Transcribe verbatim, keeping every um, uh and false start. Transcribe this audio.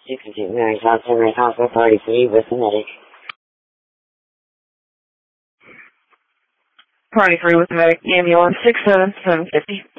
sixty-two Mary South Henry Hospital, forty-three with the medic. forty-three with the medic, ambulance six seven seven fifty.